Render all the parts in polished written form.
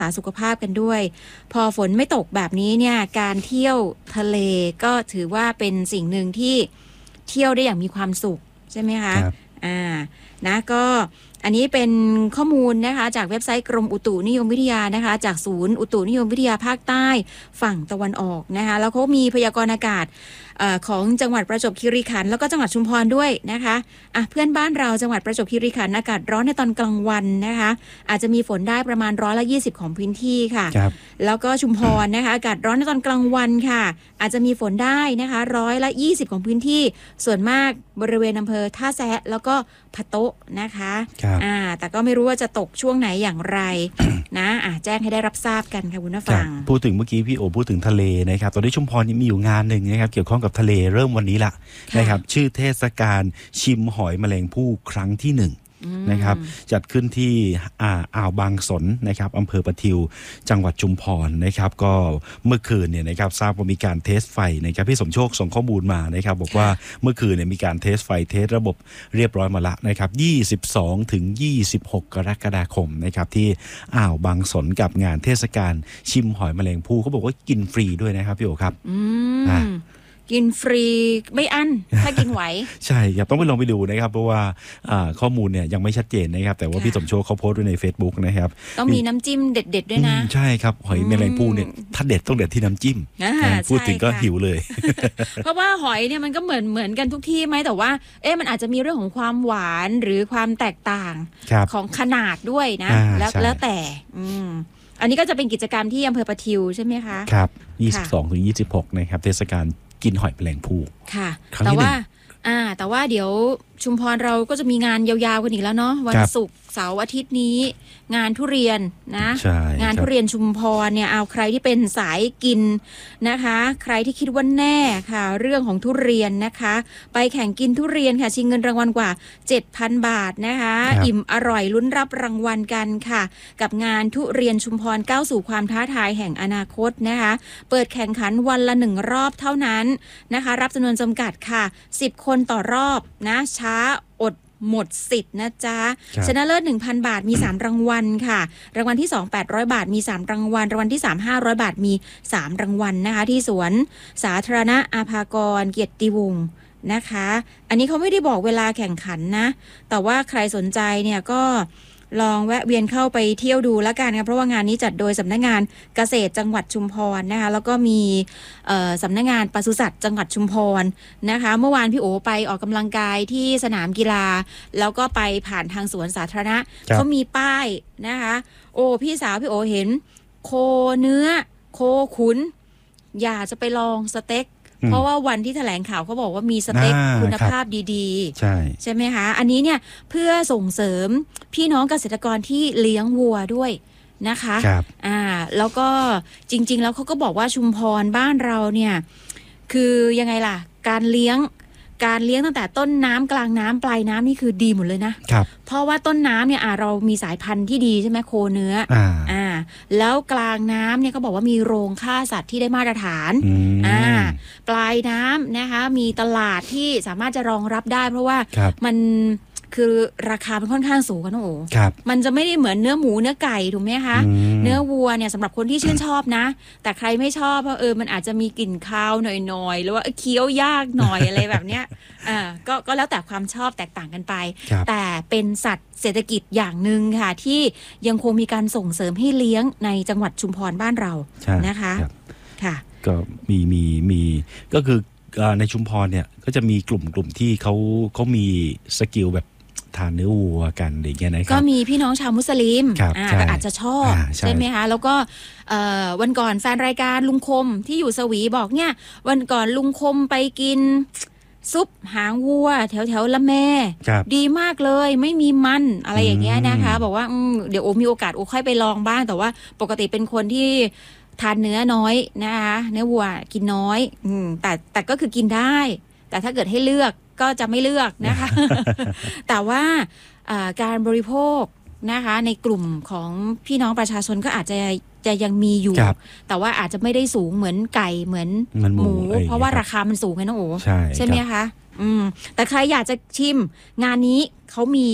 ษาสุขภาพกันด้วยพอฝนไม่ตกแบบนี้เนี่ยการเที่ยวทะเลก็ถือว่าเป็นสิ่งหนึ่งที่เที่ยวได้อย่างมีความสุขใช่ไหมคะนะก็อันนี้เป็นข้อมูลนะคะจากเว็บไซต์กรมอุตุนิยมวิทยานะคะจากศูนย์อุตุนิยมวิทยาภาคใต้ฝั่งตะวันออกนะคะแล้วเขามีพยากรณ์อากาศของจังหวัดประจวบคีรีขันธ์แล้วก็จังหวัดชุมพรด้วยนะคะเพื่อนบ้านเราจังหวัดประจวบคีรีขันธ์อากาศร้อนในตอนกลางวันนะคะอาจจะมีฝนได้ประมาณ120ของพื้นที่ค่ะแล้วก็ชุมพรนะคะอากาศร้อนในตอนกลางวันค่ะอาจจะมีฝนได้นะคะ120ของพื้นที่ส่วนมากบริเวณอำเภอท่าแซะแล้วก็พะโต๊ะนะคะแต่ก็ไม่รู้ว่าจะตกช่วงไหนอย่างไร นะแจ้งให้ได้รับทราบกันค่ะคุณผู้ฟังพูดถึงเมื่อกี้พี่โอพูดถึงทะเลนะครับตอนนี้ชุมพรมีอยู่งานหนึ่งนะครับเกี่ยวข้องกับทะเลเริ่มวันนี้ละนะครับชื่อเทศกาลชิมหอยแมลงภู่ครั้งที่1นะครับจัดขึ้นที่อ่าวบางสนนะครับอำเภอประทิวจังหวัดชุมพรนะครับก็เมื่อคืนเนี่ยนะครับทราบว่ามีการเทสไฟนะครับพี่สมโชคส่งข้อมูลมานะครับบอกว่าเมื่อคืนเนี่ยมีการเทสไฟเทสระบบเรียบร้อยมาละนะครับ22ถึง26กรกฎาคมนะครับที่อ่าวบางสนกับงานเทศกาลชิมหอยแมลงภู่เขาบอกว่ากินฟรีด้วยนะครับพี่โอครับกินฟรีไม่อั้นถ้ากินไหวใช่อยากต้องไปลองไปดูนะครับเพราะว่าข้อมูลเนี่ยยังไม่ชัดเจนนะครับแต่ว่าพี่สมโชคเขาโพสต์ไว้ใน Facebook นะครับต้องมีน้ำจิ้มเด็ดๆด้วยนะใช่ครับหอยแมลงภู่เนี่ยถ้าเด็ดต้องเด็ดที่น้ำจิ้มพูดถึงก็หิวเลยเพราะว่าหอยเนี่ยมันก็เหมือนกันทุกที่ไหมแต่ว่ามันอาจจะมีเรื่องของความหวานหรือความแตกต่างของขนาดด้วยนะแล้วแต่อันนี้ก็จะเป็นกิจกรรมที่อำเภอประทิวใช่ไหมคะครับ22ถึง26นะครับเทศกาลกินหอยแมลงภู่ค่ะแต่ว่าเดี๋ยวชุมพรเราก็จะมีงานยาวๆกันอีกแล้วเนาะวันศุกร์เสาร์อาทิตย์นี้งานทุเรียนนะงานทุเรียนชุมพรเนี่ยเอาใครที่เป็นสายกินนะคะใครที่คิดว่าแน่ค่ะเรื่องของทุเรียนนะคะไปแข่งกินทุเรียนค่ะชิงเงินรางวัลกว่า 7,000 บาทนะคะอิ่มอร่อยลุ้นรับรางวัลกันค่ะกับงานทุเรียนชุมพรก้าวสู่ความท้าทายแห่งอนาคตนะคะเปิดแข่งขันวันละ1รอบเท่านั้นนะคะรับจำนวนจำกัดค่ะ10คนต่อรอบนะช้าอดหมดสิทธิ์นะจ๊ะชนะเลิศ 1,000 บาทมี3รางวัลค่ะรางวัลที่2 800 บาทมี3รางวัลรางวัลที่3 500 บาทมี3รางวัลนะคะที่สวนสาธารณะอาภากรเกียรติวงศ์นะคะอันนี้เขาไม่ได้บอกเวลาแข่งขันนะแต่ว่าใครสนใจเนี่ยก็ลองแวะเวียนเข้าไปเที่ยวดูแล้วกันค่ะเพราะว่างานนี้จัดโดยสำนักงานเกษตรจังหวัดชุมพรนะคะแล้วก็มีสำนักงานปศุสัตว์จังหวัดชุมพรนะคะเมื่อวานพี่โอไปออกกำลังกายที่สนามกีฬาแล้วก็ไปผ่านทางสวนสาธารณะเขามีป้ายนะคะโอ้พี่สาวพี่โอเห็นโคเนื้อโคขุนอยากจะไปลองสเต็กเพราะว่าวันที่แถลงข่าวเขาบอกว่ามีสเต็กคุณภาพดีๆใช่ไหมคะอันนี้เนี่ยเพื่อส่งเสริมพี่น้องเกษตรกรที่เลี้ยงวัวด้วยนะคะแล้วก็จริงๆแล้วเขาก็บอกว่าชุมพรบ้านเราเนี่ยคือยังไงล่ะการเลี้ยงตั้งแต่ต้นน้ำกลางน้ำปลายน้ำนี่คือดีหมดเลยนะเพราะว่าต้นน้ำเนี่ยเรามีสายพันธุ์ที่ดีใช่ไหมโคเนื้อแล้วกลางน้ำเนี่ยเขาบอกว่ามีโรงฆ่าสัตว์ที่ได้มาตรฐานปลายน้ำนะคะมีตลาดที่สามารถจะรองรับได้เพราะว่ามันคือราคามันค่อนข้างสูงกันนะโอ้มันจะไม่ได้เหมือนเนื้อหมูเนื้อไก่ถูกไหมคะเนื้อวัวเนี่ยสำหรับคนที่ชื่นชอบนะแต่ใครไม่ชอบเพราะมันอาจจะมีกลิ่นคาวหน่อยๆหรือว่าเคี้ยวยากหน่อยอะไรแบบเนี้ยก็แล้วแต่ความชอบแตกต่างกันไปแต่เป็นสัตว์เศรษฐกิจอย่างหนึ่งค่ะที่ยังคงมีการส่งเสริมให้เลี้ยงในจังหวัดชุมพรบ้านเรานะคะค่ะก็มีก็คือในชุมพรเนี่ยก็จะมีกลุ่มที่เขามีสกิลแบบทานเนื้อวัวกันอะไรเงี้ยนะครับก็มีพี่น้องชาวมุสลิมก็อาจจะชอบใช่ไหมคะแล้วก็วันก่อนแฟนรายการลุงคมที่อยู่สวีบอกเนี่ยวันก่อนลุงคมไปกินซุปหางวัวแถวละแม่ดีมากเลยไม่มีมันอะไรอย่างเงี้ยนะคะบอกว่าเดี๋ยวมีโอกาสค่อยไปลองบ้างแต่ว่าปกติเป็นคนที่ทานเนื้อน้อยนะคะเนื้อวัวกินน้อยแต่ก็คือกินได้แต่ถ้าเกิดให้เลือกก็จะไม่เลือกนะคะ แต่ว่าการบริโภคนะคะในกลุ่มของพี่น้องประชาชนก็อาจจะยังมีอยู่แต่ว่าอาจจะไม่ได้สูงเหมือนไก่เหมือนหมูเพราะว่าราคามันสูงไงน้องโอ๋ใช่ไหมคะแต่ใครอยากจะชิมงานนี้เขามี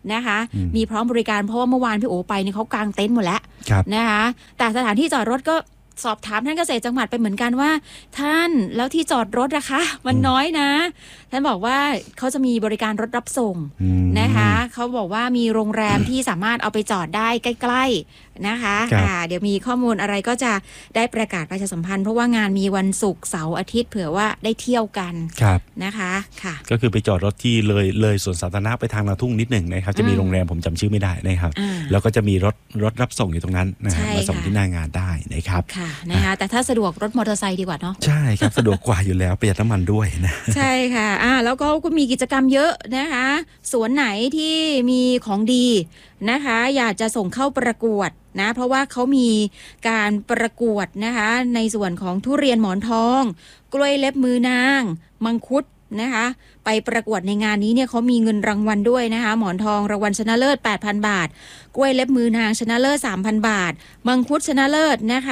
นะคะมีพร้อมบริการเพราะว่าเมื่อวานพี่โอไปเนี่ยเขากางเต็นท์หมดแล้วนะคะแต่สถานที่จอดรถก็สอบถามท่านเกษตรจังหวัดไปเหมือนกันว่าท่านแล้วที่จอดรถนะคะมันน้อยนะท่านบอกว่าเขาจะมีบริการรถรับส่งนะคะเขาบอกว่ามีโรงแรมที่สามารถเอาไปจอดได้ใกล้ๆนะคะเดี๋ยวมีข้อมูลอะไรก็จะได้ประกาศประชาสัมพันธ์เพราะว่างานมีวันศุกร์เสาร์อาทิตย์เผื่อว่าได้เที่ยวกันนะคะค่ะก็คือไปจอดรถที่เลยสวนสาธารณะไปทางนาทุ่งนิดหนึ่งนะครับจะมีโรงแรมผมจำชื่อไม่ได้นะครับแล้วก็จะมีรถรับส่งอยู่ตรงนั้นนะมาส่งที่หน้างานได้นะครับนะคะแต่ถ้าสะดวกรถมอเตอร์ไซค์ดีกว่าเนาะใช่ครับสะดวกกว่าอยู่แล้วประหยัดน้ำมันด้วยนะใช่ค่ะแล้วก็มีกิจกรรมเยอะนะคะสวนไหนที่มีของดีนะคะอยากจะส่งเข้าประกวดนะเพราะว่าเขามีการประกวดนะคะในส่วนของทุเรียนหมอนทองกล้วยเล็บมือนางมังคุดนะคะไปประกวดในงานนี้เนี่ยเขามีเงินรางวัลด้วยนะคะหมอนทองรางวัลชนะเลิศ 8,000 บาทกล้วยเล็บมือนางชนะเลิศ 3,000 บาทมังคุดชนะเลิศนะคะ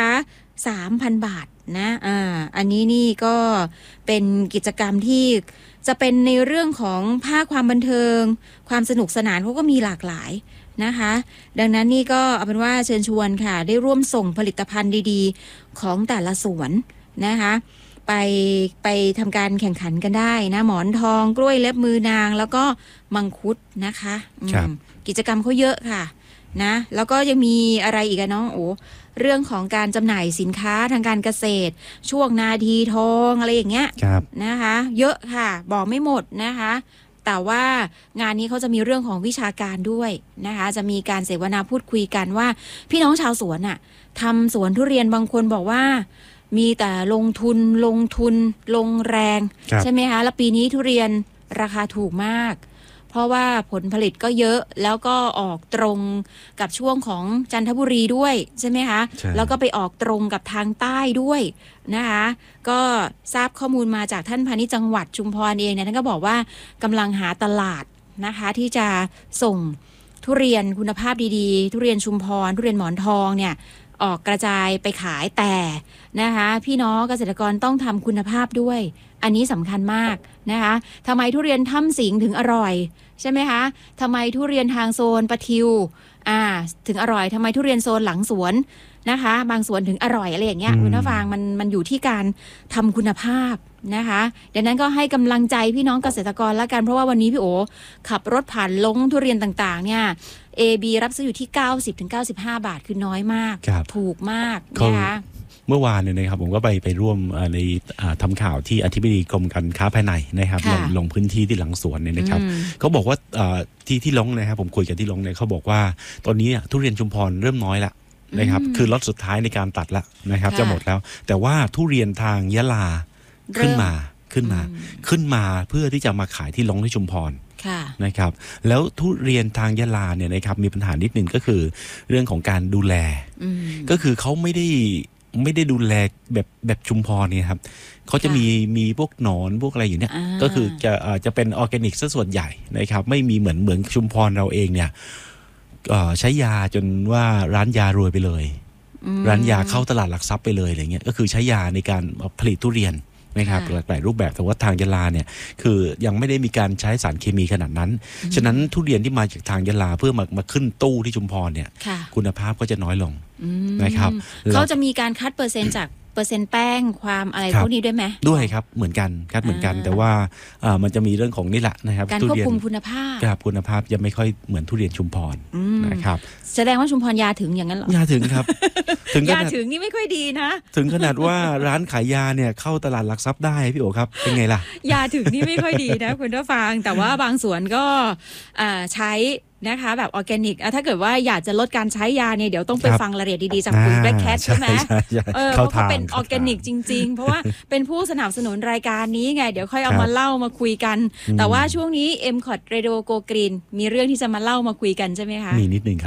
3,000 บาทนะอันนี้นี่ก็เป็นกิจกรรมที่จะเป็นในเรื่องของภาคความบันเทิงความสนุกสนานเขาก็มีหลากหลายนะคะดังนั้นนี่ก็เอาเป็นว่าเชิญชวนค่ะได้ร่วมส่งผลิตภัณฑ์ดีๆของแต่ละสวนนะคะไปทำการแข่งขันกันได้นะหมอนทองกล้วยเล็บมือนางแล้วก็มังคุดนะคะกิจกรรมเขาเยอะค่ะนะแล้วก็ยังมีอะไรอีกอะน้องโอ้เรื่องของการจำหน่ายสินค้าทางการเกษตรช่วงนาทีทองอะไรอย่างเงี้ยนะคะเยอะค่ะบอกไม่หมดนะคะแต่ว่างานนี้เขาจะมีเรื่องของวิชาการด้วยนะคะจะมีการเสวนาพูดคุยกันว่าพี่น้องชาวสวนน่ะทำสวนทุเรียนบางคนบอกว่ามีแต่ลงทุนลงแรงใช่ไหมคะแล้วปีนี้ทุเรียนราคาถูกมากเพราะว่าผลผลิตก็เยอะแล้วก็ออกตรงกับช่วงของจันทบุรีด้วยใช่ไหมคะแล้วก็ไปออกตรงกับทางใต้ด้วยนะคะก็ทราบข้อมูลมาจากท่านพาณิชย์จังหวัดชุมพรเองเนี่ยท่านก็บอกว่ากำลังหาตลาดนะคะที่จะส่งทุเรียนคุณภาพดีๆทุเรียนชุมพรทุเรียนหมอนทองเนี่ยออกกระจายไปขายแต่นะคะพี่น้องเกษตรกรต้องทำคุณภาพด้วยอันนี้สำคัญมากนะคะทำไมทุเรียนถ้ำสิงถึงอร่อยใช่ไหมคะทำไมทุเรียนทางโซนปะทิวถึงอร่อยทำไมทุเรียนโซนหลังสวนนะคะบางสวนถึงอร่อยอะไรอย่างเงี้ยคุณผู้ฟังมันอยู่ที่การทำคุณภาพนะคะดังนั้นก็ให้กำลังใจพี่น้องเกษตรกรแล้วกันเพราะว่าวันนี้พี่โอขับรถผ่านลงทุเรียนต่างๆเนี่ย AB รับซื้ออยู่ที่ 90-95 บาทคือน้อยมากถูกมากนะคะเมื่อวานเนี่ยนะครับผมก็ไปร่วมในทำข่าวที่อธิบดีกรมการค้าภายในนะครับลงพื้นที่ที่หลังสวนเนี่ยนะครับเขาบอกว่าที่ลงนะครับผมคุยกับที่ลงเนี่ยเขาบอกว่าตอนนี้ทุเรียนชุมพรเริ่มน้อยละนะครับคือล็อตสุดท้ายในการตัดละนะครับจะหมดแล้วแต่ว่าทุเรียนทางยะลาขึ้นมาเพื่อที่จะมาขายที่ลงที่ชุมพรนะครับแล้วทุเรียนทางยะลาเนี่ยนะครับมีปัญหานิดนึงก็คือเรื่องของการดูแลก็คือเขาไม่ได้ดูแลแบบชุมพรเนี่ยครับเขาจะมีพวกหนอนพวกอะไรอยู่เนี่ยก็คือจะเป็นออร์แกนิกซะส่วนใหญ่นะครับไม่มีเหมือนชุมพรเราเองเนี่ยใช้ยาจนว่าร้านยารวยไปเลยร้านยาเข้าตลาดหลักทรัพย์ไปเลยอะไรเงี้ยก็คือใช้ยาในการผลิตทุเรียนนะครับหลายรูปแบบแต่ว่าทางยะลาเนี่ยคือยังไม่ได้มีการใช้สารเคมีขนาดนั้นฉะนั้นทุเรียนที่มาจากทางยะลาเพื่อมาขึ้นตู้ที่ชุมพรเนี่ยคุณภาพก็จะน้อยลงนะครับเขาจะมีการคัดเปอร์เซ็นต์จากเปอร์เซ็นต์แป้งความอะไรพวกนี้ด้วยไหมด้วยครับเหมือนกันคัดเหมือนกันแต่ว่ามันจะมีเรื่องของนี่แหละนะครับการควบคุมคุณภาพครับคุณภาพยังไม่ค่อยเหมือนทุเรียนชุมพรนะครับแสดงว่าชุมพรยาถึงอย่างนั้นหรอยาถึงครับยาถึงนี่ไม่ค่อยดีนะถึงขนาดว่าร้านขายยาเนี่ยเข้าตลาดหลักทรัพย์ได้พี่โอครับเป็นไงล่ะยาถึงนี่ไม่ค่อยดีนะคุณผู้ฟังแต่ว่าบางสวนก็ใช้นะคะแบบออร์แกนิกถ้าเกิดว่าอยากจะลดการใช้ยาเนี่ยเดี๋ยวต้องไปฟังรายละเอียดดีๆจากคุณแบล็คแคทใช่ไหมเพราะเขาเป็นออร์แกนิกจริงๆเพราะว่าเป็นผู้สนับสนุนรายการนี้ไงเดี๋ยวค่อยเอามาเล่ามาคุยกันแต่ว่าช่วงนี้ MCOT Radio Go Green มีเรื่องที่จะมาเล่ามาคุยกันใช่ไหมคะมีนิดนึงครับ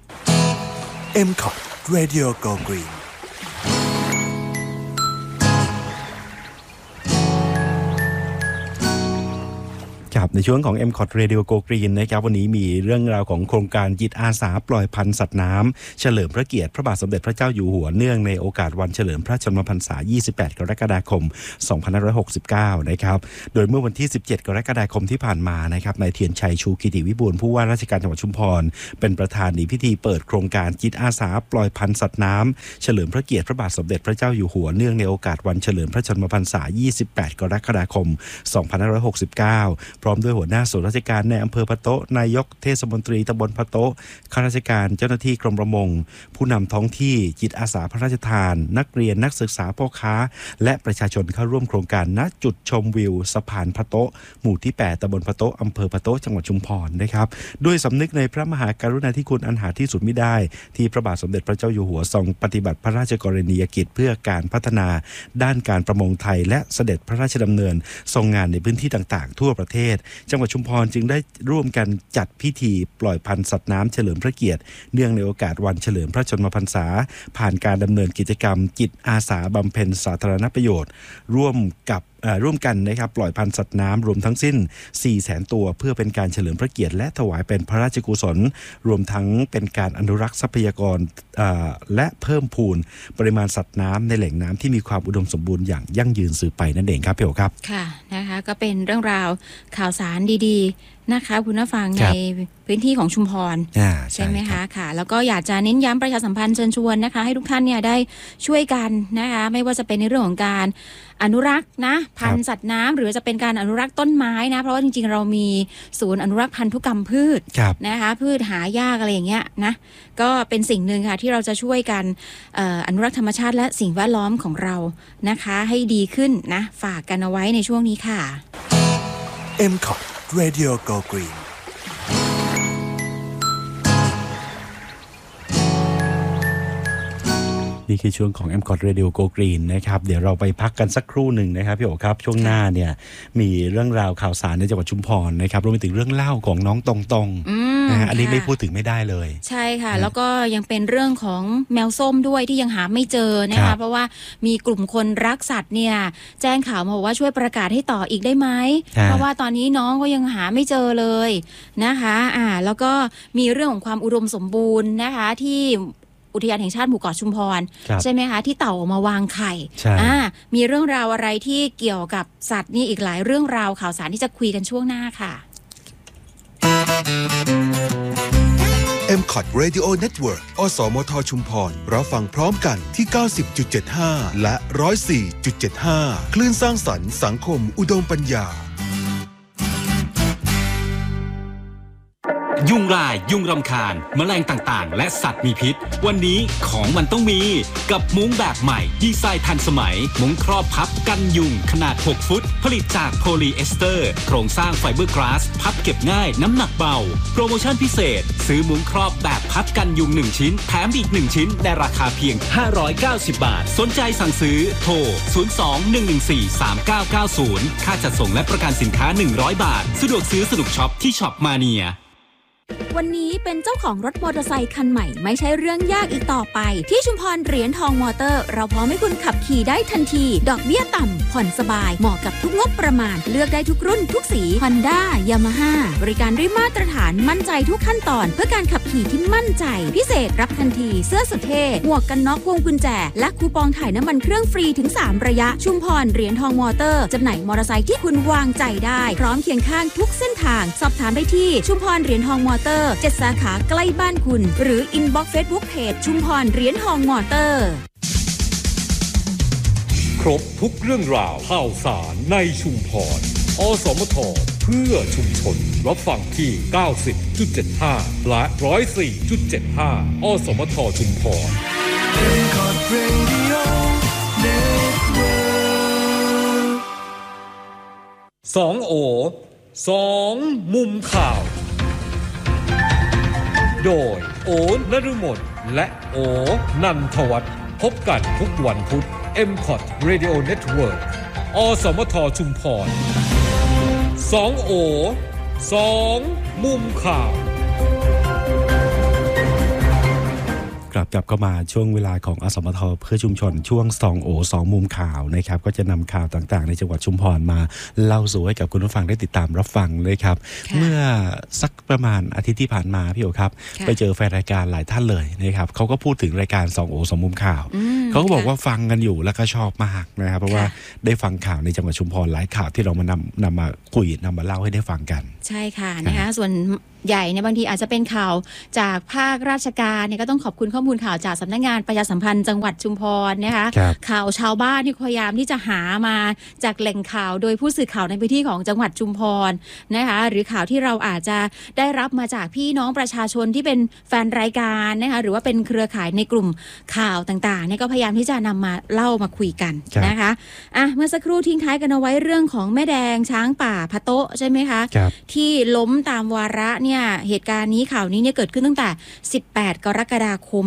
MCOT Radio Go Green ครับในช่วงของ MCOT Radio Go Green นะครับวันนี้มีเรื่องราวของโครงการจิตอาสาปล่อยพันธุ์สัตว์น้ำเฉลิมพระเกียรติพระบาทสมเด็จพระเจ้าอยู่หัวเนื่องในโอกาสวันเฉลิมพระชนมพรรษา 28 กรกฎาคม 2569 นะครับโดยเมื่อวันที่ 17 กรกฎาคมที่ผ่านมานะครับนายเทียนชัยชูกิติวิบูลย์ผู้ว่าราชการจังหวัดชุมพรเป็นประธานในพิธีเปิดโครงการจิตอาสาปล่อยพันธุ์สัตว์น้ำเฉลิมพระเกียรติพระบาทสมเด็จพระเจ้าอยู่หัวเนื่องในโอกาสวันเฉลิมพระชนมพรรษา 28 กรกฎาคม 2569 พร้อมด้วยหัวหน้าส่วนราชการในอำเภอพะโต๊ะนายกเทศมนตรีตำบลพะโต๊ะข้าราชการเจ้าหน้าที่กรมประมงผู้นำท้องที่จิตอาสาพระราชทานนักเรียนนักศึกษาพ่อค้าและประชาชนเข้าร่วมโครงการณจุดชมวิวสะพานพะโต๊ะหมู่ที่ 8 ตำบลพะโต๊ะอำเภอพะโต๊ะจังหวัดชุมพรนะครับด้วยสำนึกในพระมหากรุณาธิคุณอันหาที่สุดมิได้ที่พระบาทสมเด็จพระเจ้าอยู่หัวทรงปฏิบัติพระราชกรณียกิจเพื่อการพัฒนาด้านการประมงไทยและเสด็จพระราชดำเนินทรงงานในพื้นที่ต่างๆทั่วประเทศจังหวัดชุมพรจึงได้ร่วมกันจัดพิธีปล่อยพันธุ์สัตว์น้ำเฉลิมพระเกียรติเนื่องในโอกาสวันเฉลิมพระชนมพรรษาผ่านการดำเนินกิจกรรมจิตอาสาบำเพ็ญสาธารณประโยชน์ร่วมกันนะครับปล่อยพันธุ์สัตว์น้ำรวมทั้งสิ้น 400,000 ตัวเพื่อเป็นการเฉลิมพระเกียรติและถวายเป็นพระราชกุศลรวมทั้งเป็นการอนุรักษ์ทรัพยากรและเพิ่มพูนปริมาณสัตว์น้ำในแหล่งน้ำที่มีความอุดมสมบูรณ์อย่างยั่งยืนสืบไปนั่นเองครับพี่โอครับค่ะนะคะก็เป็นเรื่องราวข่าวสารดีๆนะคะคุณผู้ฟังในพื้นที่ของชุมพรใช่ไหมคะค่ะแล้วก็อยากจะเน้นย้ำประชาสัมพันธ์เชิญชวนนะคะให้ทุกท่านเนี่ยได้ช่วยกันนะคะไม่ว่าจะเป็นในเรื่องของการอนุรักษ์นะพันธุ์สัตว์น้ำหรือจะเป็นการอนุรักษ์ต้นไม้นะเพราะว่าจริงๆเรามีศูนย์อนุรักษ์พันธุกรรมพืชนะคะพืชหายากอะไรอย่างเงี้ยนะก็เป็นสิ่งหนึ่งค่ะที่เราจะช่วยกันอนุรักษ์ธรรมชาติและสิ่งแวดล้อมของเรานะคะให้ดีขึ้นนะฝากกันเอาไว้ในช่วงนี้ค่ะ MCOT Radio Go Green นี่คือช่วงของ MCOT Radio Go Green นะครับเดี๋ยวเราไปพักกันสักครู่หนึ่งนะครับพี่โอ๋ครับช่วงหน้าเนี่ยมีเรื่องราวข่าวสารในจังหวัดชุมพรนะครับรวมไปถึงเรื่องเล่าของน้องตองนะฮะอันนี้ไม่พูดถึงไม่ได้เลยใช่ค่ะแล้วก็ยังเป็นเรื่องของแมวส้มด้วยที่ยังหาไม่เจอนะคะเพราะว่ามีกลุ่มคนรักสัตว์เนี่ยแจ้งข่าวมาบอกว่าช่วยประกาศให้ต่ออีกได้ไหมเพราะว่าตอนนี้น้องก็ยังหาไม่เจอเลยนะคะแล้วก็มีเรื่องของความอุดมสมบูรณ์นะคะที่อุทยานแห่งชาติหมู่เกาะชุมพรใช่ไหมคะที่เต่าออกมาวางไข่มีเรื่องราวอะไรที่เกี่ยวกับสัตว์นี่อีกหลายเรื่องราวข่าวสารที่จะคุยกันช่วงหน้าค่ะ MCOT Radio Network อสมทชุมพรรับฟังพร้อมกันที่ 90.75 และ 104.75 คลื่นสร้างสรรค์สังคมอุดมปัญญายุงลายยุงรำคาญแมลงต่างๆและสัตว์มีพิษวันนี้ของมันต้องมีกับมุ้งแบบใหม่ดีไซน์ทันสมัยมุ้งครอบพับกันยุงขนาด6ฟุตผลิตจากโพลีเอสเตอร์โครงสร้างไฟเบอร์กลาสพับเก็บง่ายน้ำหนักเบาโปรโมชั่นพิเศษซื้อมุ้งครอบแบบพับกันยุง1ชิ้นแถมอีก1ชิ้นในราคาเพียง590 บาทสนใจสั่งซื้อโทร02-114-3990ค่าจัดส่งและประกันสินค้า100 บาทสะดวกซื้อสะดวกช็อปที่ช็อปมาเนียวันนี้เป็นเจ้าของรถมอเตอร์ไซค์คันใหม่ไม่ใช่เรื่องยากอีกต่อไปที่ชุมพรเหรียญทองมอเตอร์เราพร้อมให้คุณขับขี่ได้ทันทีดอกเบี้ยต่ำผ่อนสบายเหมาะกับทุกงบประมาณเลือกได้ทุกรุ่นทุกสี Honda Yamaha บริการด้วยมาตรฐานมั่นใจทุกขั้นตอนเพื่อการขับขี่ที่มั่นใจพิเศษรับทันทีเสื้อสุดเท่หมวกกันน็อกพวงกุญแจและคูปองถ่ายน้ำมันเครื่องฟรีถึง3ระยะชุมพรเหรียญทองมอเตอร์จำหน่ายมอเตอร์ไซค์ที่คุณวางใจได้พร้อมเคียงข้างทุกเส้นทางสอบถามได้ที่ชุมพรเหรียญทองมอเตอร์7 สาขาใกล้บ้านคุณหรืออินบ็อกซ์ Facebook Page ชุมพรเหรียญทองมอเตอร์ครบทุกเรื่องราวข่าวสารในชุมพรอสมทเพื่อชุมชนรับฟังที่ 90.75 และ 104.75 อสมทชุมพร MCOT Radio Network 2 โอ 2 มุมข่าวโดยโอนฤมลและโอนันทวัฒน์พบกันทุกวันพุธ MCOT Radio Network อสมทชุมพร2 โอ 2 มุมข่าวกลับเข้ามาช่วงเวลาของอสมทเพื่อชุมชนช่วง2 โอ 2 มุมข่าวนะครับก็จะนำข่าวต่างๆในจังหวัดชุมพรมาเล่าสู่ให้กับคุณผู้ฟังได้ติดตามรับฟังเลยครับเมื่อสักประมาณอาทิตย์ที่ผ่านมาพี่โอครับไปเจอแฟนรายการหลายท่านเลยนะครับเขาก็พูดถึงรายการ2 โอ 2 มุมข่าวเขาก็บอกว่าฟังกันอยู่แล้วก็ชอบมากนะครับเพราะว่าได้ฟังข่าวในจังหวัดชุมพรหลายข่าวที่เรามานำมาคุยนำมาเล่าให้ได้ฟังกันใช่ค่ะนะคะส่วนใหญ่เนี่ยบางทีอาจจะเป็นข่าวจากภาคราชการเนี่ยก็ต้องขอบคุณข้อมูลข่าวจากสำนักงานประชาสัมพันธ์จังหวัดชุมพรนะคะข่าวชาวบ้านที่พยายามที่จะหามาจากแหล่งข่าวโดยผู้สื่อข่าวในพื้นที่ของจังหวัดชุมพรนะคะหรือข่าวที่เราอาจจะได้รับมาจากพี่น้องประชาชนที่เป็นแฟนรายการนะคะหรือว่าเป็นเครือข่ายในกลุ่มข่าวต่างๆเนี่ยก็พยายามที่จะนำมาเล่ามาคุยกันนะคะเมื่อสักครู่ทิ้งท้ายกันเอาไว้เรื่องของแม่แดงช้างป่าพะโต๊ะใช่ไหมคะที่ล้มตามวาระเนี่ยเหตุการณ์นี้ข่าวนี้เนี่ยเกิดขึ้นตั้งแต่18 กรกฎาคม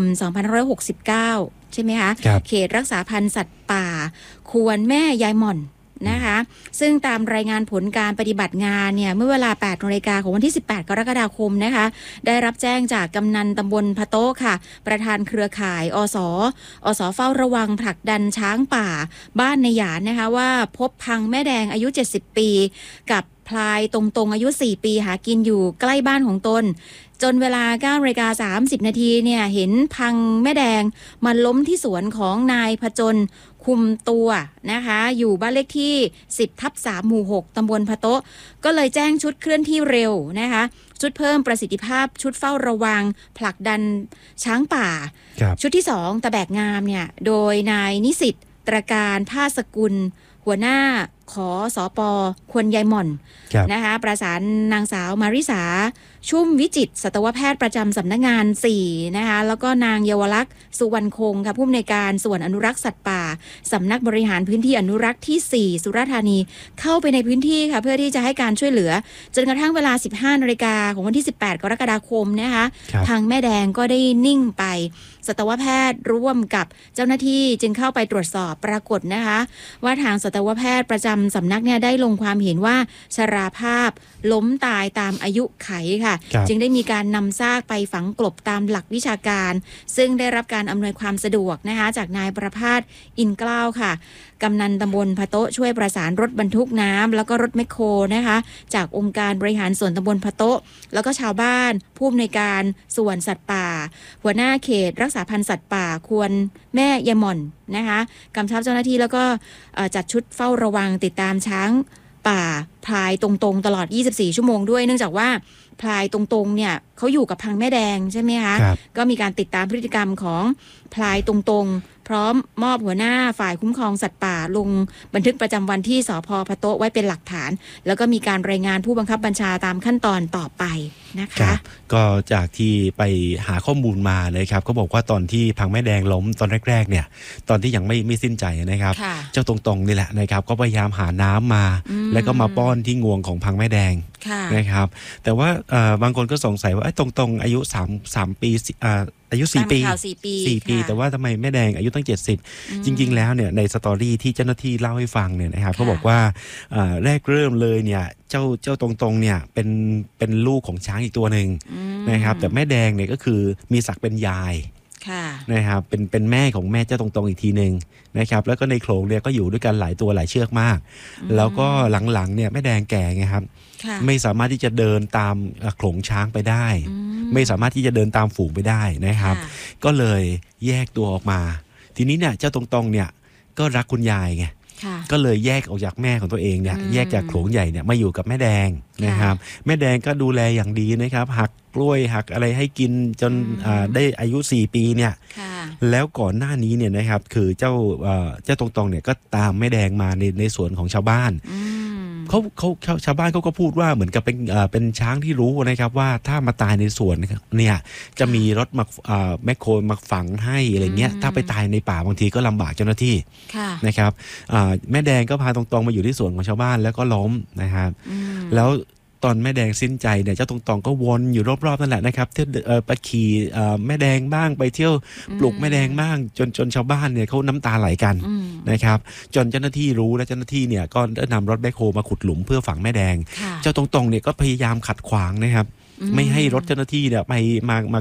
2569 ใช่ไหมคะเขตรักษาพันธุ์สัตว์ป่าควรแม่ยายหม่อนนะคะซึ่งตามรายงานผลการปฏิบัติงานเนี่ยเมื่อเวลา 8 น.ของวันที่18 กรกฎาคมนะคะได้รับแจ้งจากกำนันตำบลพะโต๊ะค่ะประธานเครือข่ายอสเฝ้าระวังผลักดันช้างป่าบ้านในหยานนะคะว่าพบพังแม่แดงอายุ70 ปีกับพลายตรงอายุ4 ปีหากินอยู่ใกล้บ้านของตนจนเวลา 9:30 นาทีเนี่ยเห็นพังแม่แดงมาล้มที่สวนของนายพจนคุมตัวนะคะอยู่บ้านเลขที่ 10/3 หมู่ 6 ตำบลพะโต๊ะก็เลยแจ้งชุดเคลื่อนที่เร็วนะคะชุดเพิ่มประสิทธิภาพชุดเฝ้าระวังผลักดันช้างป่าชุดที่2ตะแบกงามเนี่ยโดยนายนิสิตตระการภาสกุลหัวหน้าขอสป.ควรยายหม่อนนะคะประสานนางสาวมาริสาชุ่มวิจิตรสัตวแพทย์ประจำสำนักงาน4นะคะแล้วก็นางเยาวลักษณ์สุวรรณคงค่ะผู้อำนวยการส่วนอนุรักษ์สัตว์ป่าสำนักบริหารพื้นที่อนุรักษ์ที่4สุราษฎร์ธานีเข้าไปในพื้นที่ค่ะเพื่อที่จะให้การช่วยเหลือจนกระทั่งเวลา 15 น.ของวันที่ 18 กรกฎาคมนะคะทางแม่แดงก็ได้นิ่งไปสัตวแพทย์ร่วมกับเจ้าหน้าที่จึงเข้าไปตรวจสอบปรากฏนะคะว่าทางสัตวแพทย์ประจำสำนักเนี่ยได้ลงความเห็นว่าชราภาพล้มตายตามอายุไขค่ะจึงได้มีการนำซากไปฝังกลบตามหลักวิชาการซึ่งได้รับการอำนวยความสะดวกนะคะจากนายประภาสอินเกล้าค่ะกำนันตำบลพะโต๊ะช่วยประสานรถบรรทุกน้ำแล้วก็รถแมคโครนะคะจากองค์การบริหารส่วนตำบลพะโต๊ะแล้วก็ชาวบ้านผู้อำนวยการส่วนสัตว์ป่าหัวหน้าเขตรักษาพันธุ์สัตว์ป่าควรแม่ยายหม่อนนะคะกำชับเจ้าหน้าที่แล้วก็จัดชุดเฝ้าระวังติดตามช้างป่าพลายตรงๆตลอด24 ชั่วโมงด้วยเนื่องจากว่าพลายตรงๆเนี่ยเขาอยู่กับพังแม่แดงใช่ไหมคะก็มีการติดตามพฤติกรรมของพลายตรงๆพร้อมมอบหัวหน้าฝ่ายคุ้มครองสัตว์ป่าลงบันทึกประจำวันที่สภ.พะโต๊ะไว้เป็นหลักฐานแล้วก็มีการรายงานผู้บังคับบัญชาตามขั้นตอนต่อไปนะคะก็จากที่ไปหาข้อมูลมานะครับก็บอกว่าตอนที่พังแม่แดงล้มตอนแรกๆเนี่ยตอนที่ยังไม่สิ้นใจนะครับเจ้าตรงๆนี่แหละนะครับก็พยายามหาน้ำมาแล้วก็มาป้อนที่งวงของพังแม่แดงนะครับแต่ว่าบางคนก็สงสัยว่าตรงๆอายุ3 ปีอายุ4 ปีแต่ว่าทำไมแม่แดงอายุตั้ง70จริงๆแล้วเนี่ยในสตอรี่ที่เจ้าหน้าที่เล่าให้ฟังเนี่ยนะครับเขาบอกว่าแรกเริ่มเลยเนี่ยเจ้าตรงๆเนี่ยเป็นลูกของช้างอีกตัวหนึ่งนะครับแต่แม่แดงเนี่ยก็คือมีศักดิ์เป็นยายนะครับเป็นแม่ของแม่เจ้าตรงๆอีกทีนึงนะครับแล้วก็ในโขลงเนี่ยก็อยู่ด้วยกันหลายตัวหลายเชือกมากแล้วก็หลังๆเนี่ยแม่แดงแก่ไงครับไม่สามารถที่จะเดินตามโขลงช้างไปได้ไม่สามารถที่จะเดินตามฝูงไปได้นะครับก็เลยแยกตัวออกมาทีนี้เนี่ยเจ้าตรงๆเนี่ยก็รักคุณยายไงก็เลยแยกออกจากแม่ของตัวเองเนี่ยแยกจากโขลงใหญ่เนี่ยมาอยู่กับแม่แดงนะครับแม่แดงก็ดูแลอย่างดีนะครับหักกล้วยหักอะไรให้กินจนได้อายุ4 ปีเนี่ยแล้วก่อนหน้านี้เนี่ยนะครับคือเจ้าตรงๆเนี่ยก็ตามแม่แดงมาในสวนของชาวบ้านเขาชาวบ้านเขาก็พูดว่าเหมือนกับเป็นช้างที่รู้นะครับว่าถ้ามาตายในสวนเนี่ยจะมีรถมาแมคโครมาฝังให้อะไรเงี้ยถ้าไปตายในป่าบางทีก็ลำบากเจ้าหน้าที่นะครับแม่แดงก็พาตรงๆมาอยู่ที่สวนของชาวบ้านแล้วก็ล้มนะครับแล้วตอนแม่แดงสิ้นใจเนี่ยเจ้าตรงๆก็วนอยู่รอบๆนั่นแหละนะครับที่ไปขี่แม่แดงบ้างไปเที่ยวปลุกแม่แดงบ้างจนชาวบ้านเนี่ยเขาน้ำตาไหลกันนะครับจนเจ้าหน้าที่รู้และเจ้าหน้าที่เนี่ยก็ได้นำรถแบ็คโฮมาขุดหลุมเพื่อฝังแม่แดงเจ้าตรงๆเนี่ยก็พยายามขัดขวางนะครับไม่ให้รถเจ้าหน้าที่เนี่ยมาขุด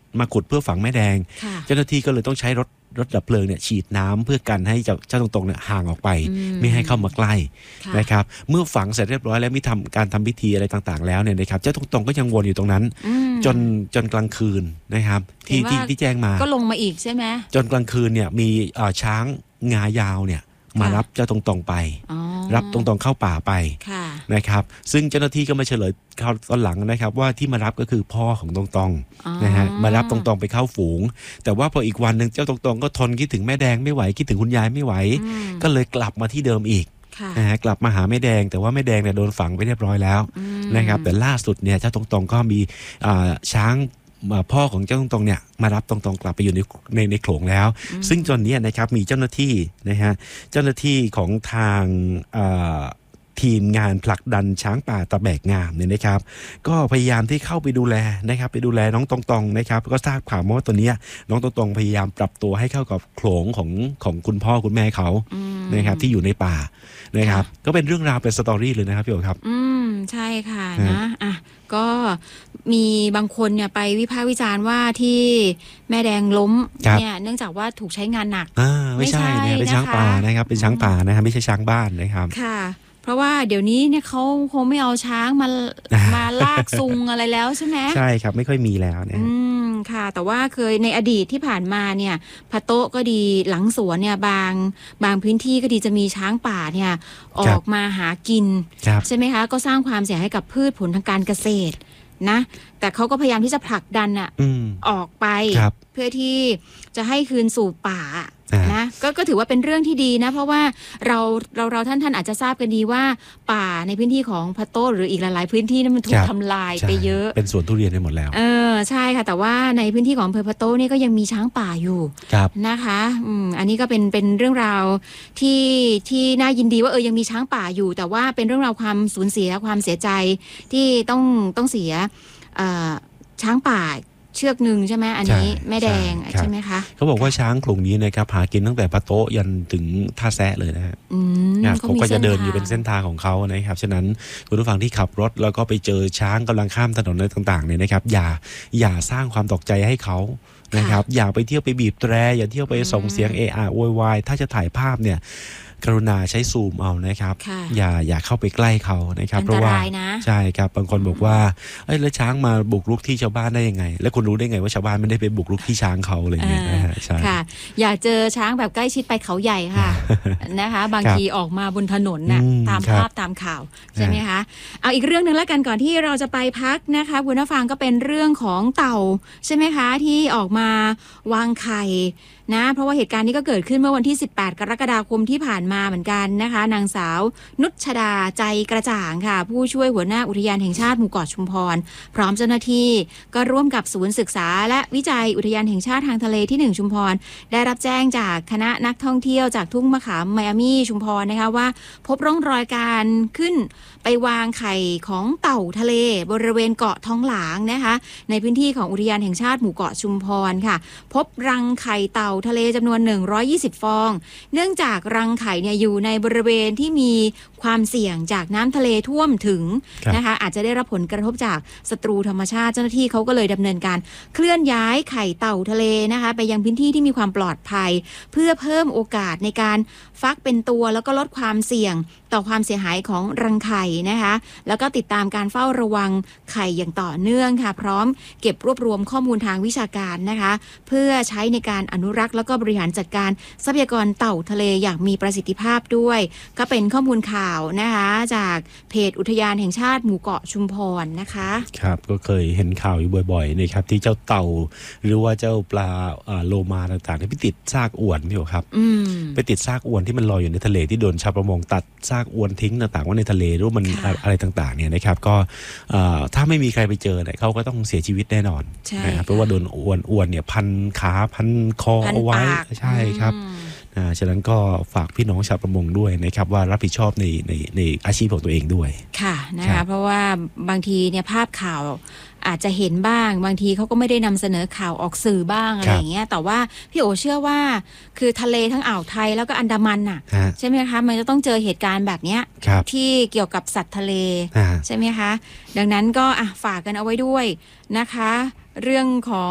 มาขุดเพื่อฝังแม่แดงเจ้าหน้าที่ก็เลยต้องใช้รถดับเพลิงเนี่ยฉีดน้ำเพื่อกันให้เจ้าตรงๆเนี่ยห่างออกไปไม่ให้เข้ามาใกล้นะครับเมื่อฝังเสร็จเรียบร้อยแล้วมีการทำพิธีอะไรต่างๆแล้วเนี่ยนะครับเจ้าตรงๆก็ยังวนอยู่ตรงนั้นจนกลางคืนนะครับที่แจ้งมาก็ลงมาอีกใช่ไหมจนกลางคืนเนี่ยมีช้างงายาวเนี่ยมารับเจ้าตรงๆไปรับตรงๆเข้าป่าไปนะครับซึ่งเจ้าหน้าที่ก็มาเฉลยตอนหลังนะครับว่าที่มารับก็คือพ่อของตรงๆนะฮะมารับตรงๆไปเข้าฝูงแต่ว่าพออีกวันนึงเจ้าตรงๆก็ทนคิดถึงแม่แดงไม่ไหวคิดถึงคุณยายไม่ไหวก็เลยกลับมาที่เดิมอีกนะฮะกลับมาหาแม่แดงแต่ว่าแม่แดงเนี่ยโดนฝังไปเรียบร้อยแล้วนะครับแต่ล่าสุดเนี่ยเจ้าตรงๆก็มีช้างพ่อของเจ้าตรงๆเนี่ยมารับตรงๆกลับไปอยู่ในโขลงแล้วซึ่งตอนนี้นะครับมีเจ้าหน้าที่นะฮะเจ้าหน้าที่ของทางทีมงานผลักดันช้างป่าตะแบกงามเนี่ยนะครับก็พยายามที่เข้าไปดูแลนะครับไปดูแลน้องตรงๆนะครับก็ทราบข่าวว่าตัวนี้น้องตรงๆพยายามปรับตัวให้เข้ากับโขลงของคุณพ่อคุณแม่เขานะครับที่อยู่ในป่านะครับก็เป็นเรื่องราวเป็นสตอรี่เลยนะครับพี่โอ๋ครับใช่ค่ะนะก็มีบางคนเนี่ยไปวิพากษ์วิจารณ์ว่าที่แม่แดงล้มเนี่ยเนื่องจากว่าถูกใช้งานหนักไม่ใช่เนี่ยเป็นช้างป่านะครับเป็นช้างป่านะครับไม่ใช่ช้างบ้านนะครับค่ะเพราะว่าเดี๋ยวนี้เนี่ยเขาคงไม่เอาช้างมาลากซุงอะไรแล้วใช่ไหมใช่ครับไม่ค่อยมีแล้วเนี่ยค่ะแต่ว่าเคยในอดีตที่ผ่านมาเนี่ยพะโต๊ะก็ดีหลังสวนเนี่ยบางพื้นที่ก็ดีจะมีช้างป่าเนี่ยออกมาหากินใช่ไหมคะก็สร้างความเสียหายให้กับพืชผลทางการเกษตรนะแต่เขาก็พยายามที่จะผลักดันออกไปเพื่อที่จะให้คืนสู่ป่านะก็ถือว่าเป็นเรื่องที่ดีนะเพราะว่าเราท่านอาจจะทราบกันดีว่าป่าในพื้นที่ของพะโต้หรืออีกหลายๆพื้นที่นั้นมันถูกทำลายไปเยอะเป็นสวนทุเรียนไปหมดแล้วใช่ค่ะแต่ว่าในพื้นที่ของอำเภอพะโต้นี่ก็ยังมีช้างป่าอยู่นะคะอันนี้ก็เป็นเรื่องราวที่น่ายินดีว่ายังมีช้างป่าอยู่แต่ว่าเป็นเรื่องราวความสูญเสียความเสียใจที่ต้องเสียช้างป่าเชือกหนึ่งใช่ไหมอันนี้แม่แดงใช่ไหมคะเขาบอกว่าช้างโขลงนี้นะครับหากินตั้งแต่พะโต๊ะยันถึงท่าแซะเลยนะฮะเขาก็จะเดินอยู่เป็นเส้นทางของเขานะครับฉะนั้นคุณผู้ฟังที่ขับรถแล้วก็ไปเจอช้างกำลังข้ามถนนอะไรต่างๆเนี่ยนะครับอย่าสร้างความตกใจให้เขานะครับอย่าไปเที่ยวไปบีบแตรอย่าเที่ยวไปส่งเสียงเอะอะโวยวายถ้าจะถ่ายภาพเนี่ยกรุณาใช้ซูมเอานะครับอย่าเข้าไปใกล้เขานะครับเพราะว่าใช่ครับบางคนบอกว่าแล้วช้างมาบุกรุกที่ชาวบ้านได้ยังไงแล้วคุณรู้ได้ไงว่าชาวบ้านไม่ได้ไปบุกรุกที่ช้างเขาอะไรอย่างเงี้ยนะฮะใช่ค่ะอย่าเจอช้างแบบใกล้ชิดไปเขาใหญ่ค่ะนะคะบางทีออกมาบนถนนน่ะตามภาพตามข่าวใช่ไหมคะเอาอีกเรื่องนึงแล้วกันก่อนที่เราจะไปพักนะคะคุณผู้ฟังก็เป็นเรื่องของเต่าใช่ไหมคะที่ออกมาวางไข่นะเพราะว่าเหตุการณ์นี้ก็เกิดขึ้นเมื่อวันที่18กรกฎาคมที่ผ่านมาเหมือนกันนะคะนางสาวนุชดาใจกระจ่างค่ะผู้ช่วยหัวหน้าอุทยานแห่งชาติหมู่เกาะชุมพรพร้อมเจ้าหน้าที่ก็ร่วมกับศูนย์ศึกษาและวิจัยอุทยานแห่งชาติทางทะเลที่1ชุมพรได้รับแจ้งจากคณะนักท่องเที่ยวจากทุ่งมะขามไมอามี่ชุมพรนะคะว่าพบร่องรอยการขึ้นไปวางไข่ของเต่าทะเลบริเวณเกาะท้องหลางนะคะในพื้นที่ของอุทยานแห่งชาติหมู่เกาะชุมพรค่ะพบรังไข่เต่าทะเลจำนวน120ฟองเนื่องจากรังไข่เนี่ยอยู่ในบริเวณที่มีความเสี่ยงจากน้ำทะเลท่วมถึงนะคะอาจจะได้รับผลกระทบจากศัตรูธรรมชาติเจ้าหน้าที่เขาก็เลยดำเนินการเคลื่อนย้ายไข่เต่าทะเลนะคะไปยังพื้นที่ที่มีความปลอดภัยเพื่อเพิ่มโอกาสในการฟักเป็นตัวแล้วก็ลดความเสี่ยงต่อความเสียหายของรังไข่นะคะแล้วก็ติดตามการเฝ้าระวังไข่อย่างต่อเนื่องค่ะพร้อมเก็บรวบรวมข้อมูลทางวิชาการนะคะเพื่อใช้ในการอนุรักษ์แล้วก็บริหารจัดการทรัพยากรเต่าทะเลอย่างมีประสิทธิภาพด้วยก็เป็นข้อมูลข่าวนะคะจากเพจอุทยานแห่งชาติหมู่เกาะชุมพรนะคะครับก็เคยเห็นข่าวอยู่บ่อยๆนะครับที่เจ้าเต่าหรือว่าเจ้าปลาโลมาต่างๆที่ไปติดซากอวนพี่โอ๋ครับไปติดซากอวนที่มันลอยอยู่ในทะเลที่โดนชาวประมงตัดซากอวนทิ้งต่างๆว่าในทะเลหรือมันอะไรต่างๆเนี่ยนะครับก็ถ้าไม่มีใครไปเจอเนี่ยเขาก็ต้องเสียชีวิตแน่นอนนะครับเพราะว่าโดนอวนเนี่ยพันขาพันคอเอาไว้ใช่ครับฉะนั้นก็ฝากพี่น้องชาวประมงด้วยนะครับว่ารับผิดชอบในอาชีพของตัวเองด้วยค่ะนะคะเพราะว่าบางทีเนี่ยภาพข่าวอาจจะเห็นบ้างบางทีเขาก็ไม่ได้นำเสนอข่าวออกสื่อบ้างอะไรอย่างเงี้ยแต่ว่าพี่โอเชื่อว่าคือทะเลทั้งอ่าวไทยแล้วก็อันดามันน่ะใช่ไหมคะมันจะต้องเจอเหตุการณ์แบบเนี้ยที่เกี่ยวกับสัตว์ทะเลใช่ไหมคะดังนั้นก็ฝากกันเอาไว้ด้วยนะคะเรื่องของ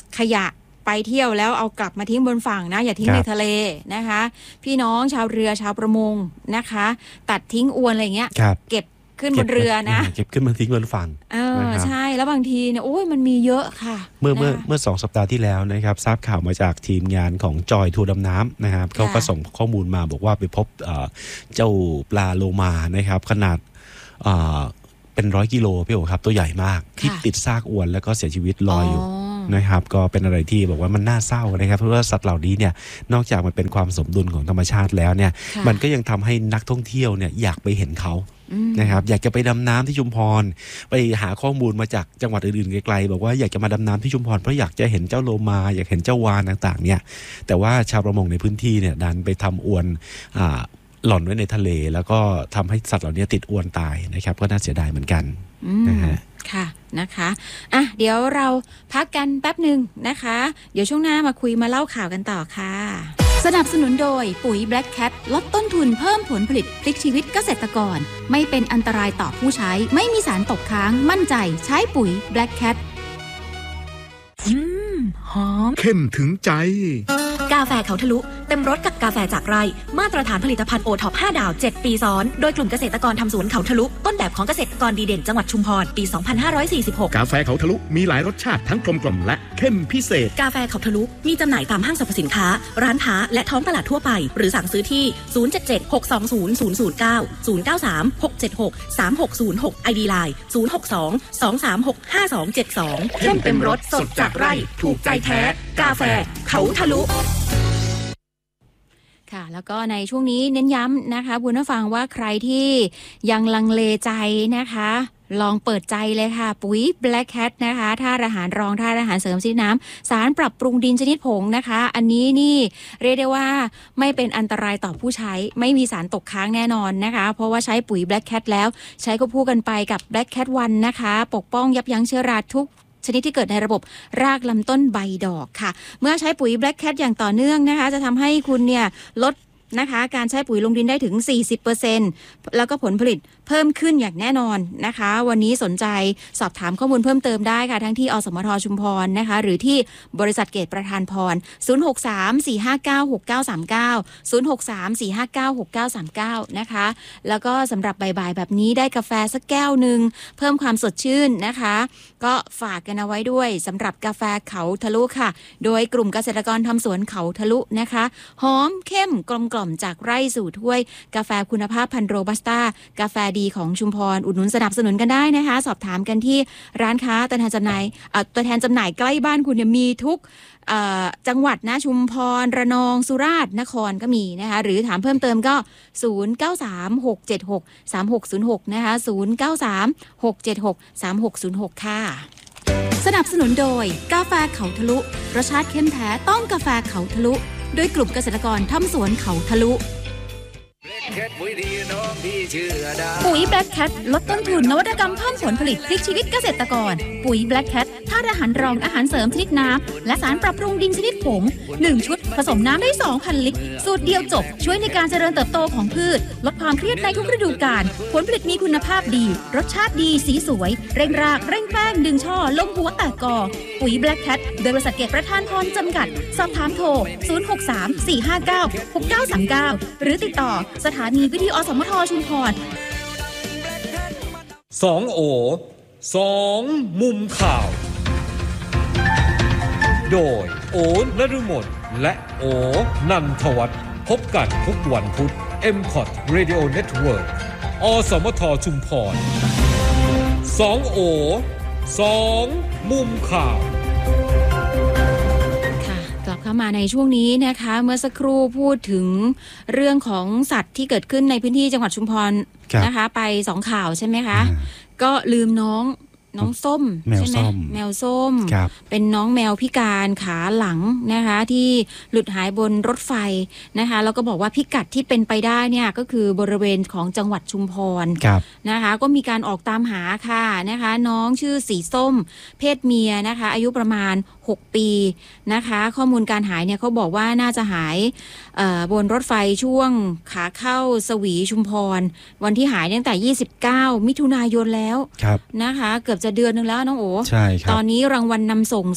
ขยะไปเที่ยวแล้วเอากลับมาทิ้งบนฝั่งนะอย่าทิ้งในทะเลนะคะพี่น้องชาวเรือชาวประมงนะคะตัดทิ้งอวนอะไรเงี้ยเก็บขึ้นบนเรือนะเก็บขึ้นมาทิ้งบนฝั่งใช่แล้วบางทีเนี่ยโอ้ยมันมีเยอะค่ะเมื่อ2 สัปดาห์ที่แล้วนะครับทราบข่าวมาจากทีมงานของจอยทัวร์ดำน้ำนะครับเขาก็ส่งข้อมูลมาบอกว่าไปพบเจ้าปลาโลมานะครับขนาดเป็น100 กิโลพี่โอ๋ครับตัวใหญ่มากที่ติดซากอวนแล้วก็เสียชีวิตลอยอยู่นะครับก็เป็นอะไรที่บอกว่ามันน่าเศร้านะครับเพราะว่าสัตว์เหล่านี้เนี่ยนอกจากมันเป็นความสมดุลของธรรมชาติแล้วเนี่ยมันก็ยังทำให้นักท่องเที่ยวเนี่ยอยากไปเห็นเขานะครับอยากจะไปดำน้ำที่ชุมพรไปหาข้อมูลมาจากจังหวัดอื่นๆไกลๆบอกว่าอยากจะมาดำน้ำที่ชุมพรเพราะอยากจะเห็นเจ้าโลมาอยากเห็นเจ้าวาฬต่างๆเนี่ยแต่ว่าชาวประมงในพื้นที่เนี่ยดันไปทำอวนหล่อนไว้ในทะเลแล้วก็ทำให้สัตว์เหล่านี้ติดอวนตายนะครับก็น่าเสียดายเหมือนกันนะฮะค่ะนะคะอ่ะเดี๋ยวเราพักกันแป๊บหนึ่งนะคะเดี๋ยวช่วงหน้ามาคุยมาเล่าข่าวกันต่อค่ะสนับสนุนโดยปุ๋ย Black Cat ลดต้นทุนเพิ่มผลผลิตพลิกชีวิตเกษตรกรไม่เป็นอันตรายต่อผู้ใช้ไม่มีสารตกค้างมั่นใจใช้ปุ๋ย Black Cat หอมเข้มถึงใจกาแฟเขาทะลุเต็มรสกับกาแฟจากไร่มาตรฐานผลิตภัณฑ์โอท็อป5 ดาว7 ปีซ้อนโดยกลุ่มเกษตรกรทำสวนเขาทะลุต้นแบบของเกษตรกรดีเด่นจังหวัดชุมพรปี 2546 กาแฟเขาทะลุมีหลายรสชาติทั้งกลมกล่อมและเข้มพิเศษกาแฟเขาทะลุมีจำหน่ายตามห้างสรรพสินค้าร้านค้าและท้องตลาดทั่วไปหรือสั่งซื้อที่077-620-009 093-676-3606 ID Line 062-236-5272เข้มเต็มรสสดจากไร่ถูกใจแท้กาแฟเขาทะลุค่ะแล้วก็ในช่วงนี้เน้นย้ำนะคะคุณผู้ฟังว่าใครที่ยังลังเลใจนะคะลองเปิดใจเลยค่ะปุ๋ย Black Cat นะคะธาตุอาหารรองธาตุอาหารเสริมชนิดน้ำสารปรับปรุงดินชนิดผงนะคะอันนี้นี่เรียกได้ว่าไม่เป็นอันตรายต่อผู้ใช้ไม่มีสารตกค้างแน่นอนนะคะเพราะว่าใช้ปุ๋ย Black Cat แล้วใช้ควบคู่กันไปกับ Black Cat 1นะคะปกป้องยับยั้งเชื้อราทุกชนิดที่เกิดในระบบรากลำต้นใบดอกค่ะเมื่อใช้ปุ๋ย Black Cat อย่างต่อเนื่องนะคะจะทำให้คุณเนี่ยลดนะคะการใช้ปุ๋ยลงดินได้ถึง 40% แล้วก็ผลผลิตเพิ่มขึ้นอย่างแน่นอนนะคะวันนี้สนใจสอบถามข้อมูลเพิ่มเติมได้ค่ะทั้งที่อสมทชุมพรนะคะหรือที่บริษัทเกตประธานพร0634596939 นะคะแล้วก็สำหรับบ่ายๆแบบนี้ได้กาแฟสักแก้วนึงเพิ่มความสดชื่นนะคะก็ฝากกันเอาไว้ด้วยสำหรับกาแฟเขาทะลุค่ะโดยกลุ่มเกษตรกรทำสวนเขาทะลุนะคะหอมเข้มกลมกล่อมจากไร่สู่ถ้วยกาแฟคุณภาพพันธุ์โรบัสต้ากาแฟดีของชุมพรอุดหนุนสนับสนุนกันได้นะคะสอบถามกันที่ร้านค้าตัวแทนจำหน่ายใกล้บ้านคุณเนี่ยมีทุกจังหวัดนะชุมพรระนองสุราษฎร์นครก็มีนะคะหรือถามเพิ่มเติมก็0936763606นะคะ0936763606ค่ะสนับสนุนโดยกาแฟเขาทะลุรสชาติเข้มแท้ต้องกาแฟเขาทะลุโดยกลุ่มเกษตรกรทำสวนเขาทะลุปุ๋ย Black Cat ลดต้นทุนนวัตกรรมเพิ่มผลผลิตพลิกชีวิตเกษตรกรปุ๋ย Black Cat ธาตุอาหารรองอาหารเสริมชนิดน้ำและสารปรับปรุงดินชนิดผง1ชุดผสมน้ำได้ 2,000 ลิตรสูตรเดียวจบช่วยในการเจริญเติบโตของพืชลดความเครียดในทุกฤดูกาลผลผลิตมีคุณภาพดีรสชาติดีสีสวยเร่งรากเร่งแป้งดึงช่อลงหัวแตกกอปุ๋ย Black Cat โดยบริษัทเกตประธานพรจำกัดสอบถามโทร0634596939หรือติดต่อสถานีวิทยุอสมทชุมพร 2 โอ 2 มุมข่าวโดยโอนฤมลและโอนันทวัฒน์พบกันทุกวันพุธ MCOT Radio Network อสมทชุมพร2 โอ 2 มุมข่าวกลับเข้ามาในช่วงนี้นะคะเมื่อสักครู่พูดถึงเรื่องของสัตว์ที่เกิดขึ้นในพื้นที่จังหวัดชุมพรนะคะไป2ข่าวใช่ไหมคะก็ลืมน้องส้มใช่ไหมแมวส้มเป็นน้องแมวพิการขาหลังนะคะที่หลุดหายบนรถไฟนะคะแล้วก็บอกว่าพิกัดที่เป็นไปได้เนี่ยก็คือบริเวณของจังหวัดชุมพรนะคะก็มีการออกตามหาค่ะนะคะน้องชื่อสีส้มเพศเมียนะคะอายุประมาณ6 ปีนะคะข้อมูลการหายเนี่ยเขาบอกว่าน่าจะหายบนรถไฟช่วงขาเข้าสวีชุมพรวันที่หายตั้งแต่29 มิถุนายนแล้วนะคะเกือบอบจะเดือนนึงแล้วน้องโอใช่ครับตอนนี้รางวัลนำส่ง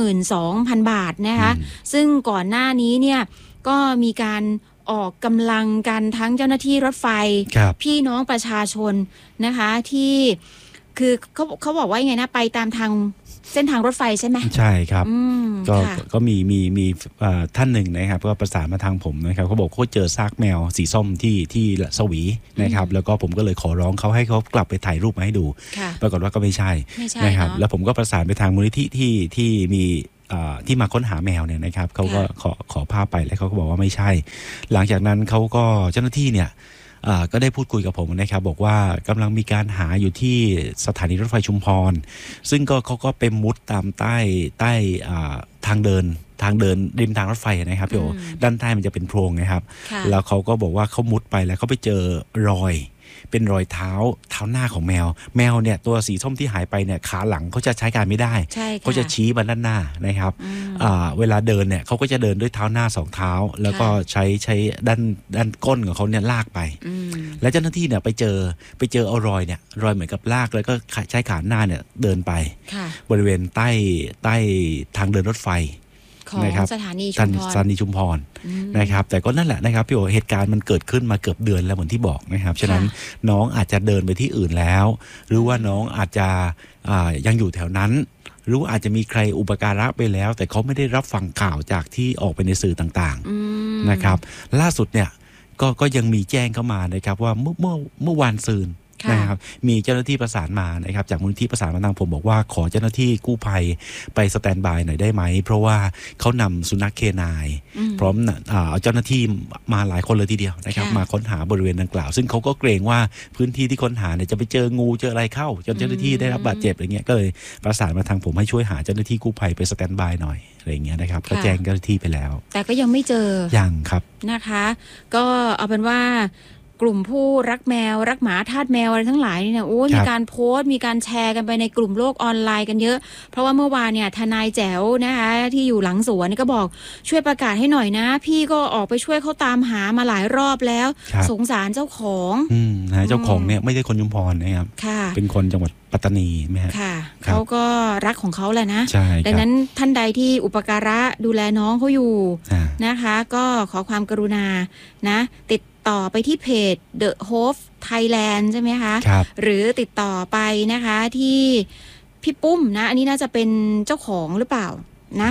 22,000 บาทนะคะซึ่งก่อนหน้านี้เนี่ยก็มีการออกกำลังกันทั้งเจ้าหน้าที่รถไฟพี่น้องประชาชนนะคะที่คือเขาบอกว่ายังไงนะไปตามทางเส้นทางรถไฟใช่ไหมใช่ครับก็มีท่านหนึ่งนะครับก็ประสานมาทางผมนะครับเขาบอกเขาเจอซากแมวสีส้มที่สวีนะครับแล้วก็ผมก็เลยขอร้องเขาให้เขากลับไปถ่ายรูปมาให้ดูปรากฏว่าก็ไม่ใช่นะครับแล้วผมก็ประสานไปทางมูลนิธิที่มีที่มาค้นหาแมวเนี่ยนะครับเขาก็ขอภาพไปแล้วเขาก็บอกว่าไม่ใช่หลังจากนั้นเขาก็เจ้าหน้าที่เนี่ยก็ได้พูดคุยกับผมนะครับบอกว่ากำลังมีการหาอยู่ที่สถานีรถไฟชุมพรซึ่งเขาก็ไปมุดตามใต้ทางเดินริมทางรถไฟนะครับพี่โอด้านใต้มันจะเป็นโพรงนะครับแล้วเขาก็บอกว่าเขามุดไปแล้วเขาไปเจอเป็นรอยเท้าหน้าของแมวเนี่ยตัวสีส้มที่หายไปเนี่ยขาหลังเขาจะใช้การไม่ได้เขาจะชี้มาด้านหน้านะครับเวลาเดินเนี่ยเขาก็จะเดินด้วยเท้าหน้า2เท้าแล้วก็ใช้ด้านก้นของเขาเนี่ยลากไปแล้วเจ้าหน้าที่เนี่ยไปเจอเอารอยเหมือนกับลากแล้วก็ใช้ขาหน้าเนี่ยเดินไปบริเวณใต้ทางเดินรถไฟของสถานีชุมพรนะครับแต่ก็นั่นแหละนะครับพี่โอเหตุการณ์มันเกิดขึ้นมาเกือบเดือนแล้วเหมือนที่บอกนะครับฉะนั้นน้องอาจจะเดินไปที่อื่นแล้วหรือว่าน้องอาจจะยังอยู่แถวนั้นหรืออาจจะมีใครอุปการะไปแล้วแต่เขาไม่ได้รับฟังข่าวจากที่ออกไปในสื่อต่างๆนะครับล่าสุดเนี่ยก็ยังมีแจ้งเข้ามานะครับว่าเมื่อวานซืนนะครับมีเจ้าหน้าที่ประสานมานะครับจากมูลนิธิประสานมาทางผมบอกว่าขอเจ้าหน้าที่กู้ภัยไปสแตนบายหน่อยได้ไหมเพราะว่าเขานำสุนัขเคนายพร้อมเอาเจ้าหน้าที่มาหลายคนเลยทีเดียวนะครับมาค้นหาบริเวณดังกล่าวซึ่งเขาก็เกรงว่าพื้นที่ที่ค้นหาเนี่ยจะไปเจองูเจออะไรเข้าจนเจ้าหน้าที่ได้รับบาดเจ็บอะไรเงี้ยก็เลยประสานมาทางผมให้ช่วยหาเจ้าหน้าที่กู้ภัยไปสแตนบายหน่อยอะไรเงี้ยนะครับก็แจ้งเจ้าหน้าที่ไปแล้วแต่ก็ยังไม่เจอยังครับนะคะก็เอาเป็นว่ากลุ่มผู้รักแมวรักหมาทาสแมวอะไรทั้งหลายเนี่ยโอ้มีการโพสต์มีการแชร์กันไปในกลุ่มโลกออนไลน์กันเยอะเพราะว่าเมื่อวานเนี่ยทนายแจ๋วนะคะที่อยู่หลังสวนก็บอกช่วยประกาศให้หน่อยนะพี่ก็ออกไปช่วยเขาตามหามาหลายรอบแล้วสงสารเจ้าของเจ้าของเนี่ยไม่ใช่คนชุมพรนะครับเป็นคนจังหวัดปัตตานีไหมครับค่ะเขาก็รักของเขาแหละนะดังนั้นท่านใดที่อุปการะดูแลน้องเขาอยู่นะคะก็ขอความกรุณานะติดต่อไปที่เพจ The Hope Thailand ใช่ไหมคะหรือติดต่อไปนะคะที่พี่ปุ้มนะอันนี้น่าจะเป็นเจ้าของหรือเปล่านะ